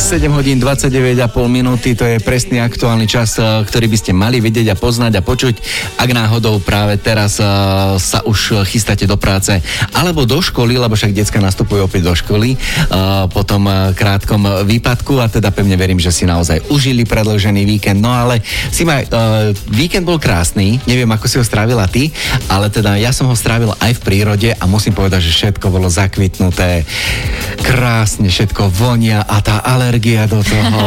7 hodín 29,5 minúty, to je presný aktuálny čas, ktorý by ste mali vedieť a poznať a počuť, ak náhodou práve teraz sa už chystáte do práce alebo do školy, lebo však decka nastupujú opäť do školy po tom krátkom výpadku a teda pevne verím, že si naozaj užili predĺžený víkend. No ale víkend bol krásny, neviem, ako si ho strávila ty, ale teda ja som ho strávil aj v prírode a musím povedať, že všetko bolo zakvitnuté, krásne všetko vonia a tá alergia do toho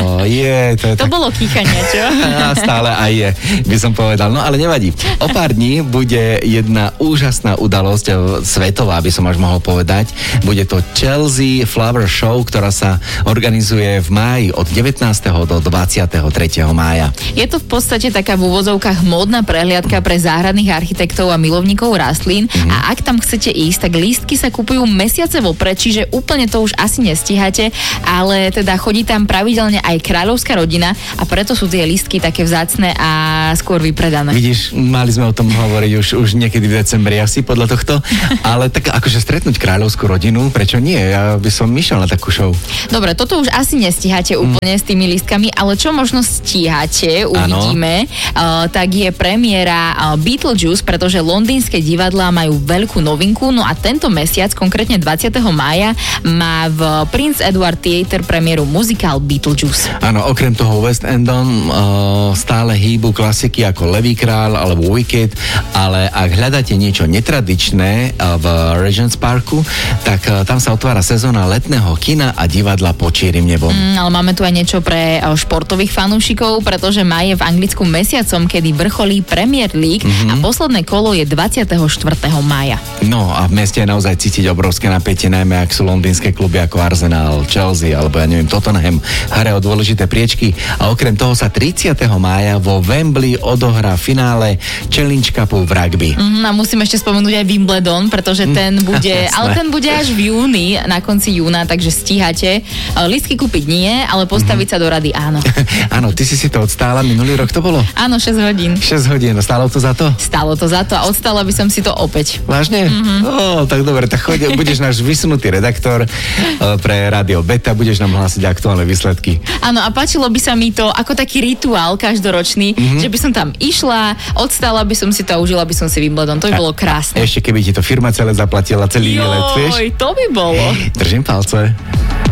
to bolo kýchanie, čo? Stále aj je, by som povedal. No ale nevadí. O pár dní bude jedna úžasná udalosť svetová, by som až mohol povedať. Bude to Chelsea Flower Show, ktorá sa organizuje v máji od 19. do 23. mája. Je to v podstate taká v úvozovkách módna prehliadka pre záhradných architektov a milovníkov rastlín a ak tam chcete ísť, tak lístky sa kupujú mesiace vopred, čiže úplne to už asi nestíhate, ale teda chodí tam pravidelne aj kráľovská rodina a preto sú tie lístky také vzácne a skôr vypredané. Vidíš, mali sme o tom hovoriť už niekedy v decembri asi podľa tohto, ale tak akože stretnúť kráľovskú rodinu, prečo nie? Ja by som išiel na takú show. Dobre, toto už asi nestíhate úplne s tými lístkami, ale čo možno stíhate, uvidíme, tak je premiéra Beetlejuice, pretože londýnske divadlá majú veľkú novinku, no a tento mesiac, konkrétne 20. mája, má v Prince Edward Theatre premiéru muzikál Beetlejuice. Áno, okrem toho West Endom stále hýbu klasiky ako Levý král alebo Wicked, ale ak hľadáte niečo netradičné v Regent's Parku, tak tam sa otvára sezóna letného kina a divadla Pod čierym nebom. Ale máme tu aj niečo pre športových fanúšikov, pretože maj je v Anglicku mesiacom, kedy vrcholí Premier League a posledné kolo je 24. mája. No a v meste je naozaj cítiť obrovské napätie, najmä ak sú londýnske kluby ako Arsenal, Chelsea alebo ja neviem, Tottenham hrajú dôležité priečky a okrem toho sa 30. mája vo Wembley odohrá finále Challenge Cupu v rugby. A musím ešte spomenúť aj Wimbledon, pretože ten bude, ale ten bude až v júni, na konci júna, takže stíhate. Lístky kúpiť nie, ale postaviť sa do rady áno. Áno, ty si to odstála, minulý rok to bolo? Áno, 6 hodín. 6 hodín, stálo to za to? Stálo to za to a odstála by som si to opäť. Vážne? Tak dobre, tak choď, budeš náš vysunutý redaktor pre Rádio Beta, budeš nám hlásiť aktuálne výsledky. Áno, a páčilo by sa mi to ako taký rituál každoročný, že by som tam išla, odstála by som si to a užila by som si Wimbledon. To by bolo krásne. Ešte keby ti to firma celé zaplatila, celý výlet, vieš? To by bolo. Držím palce.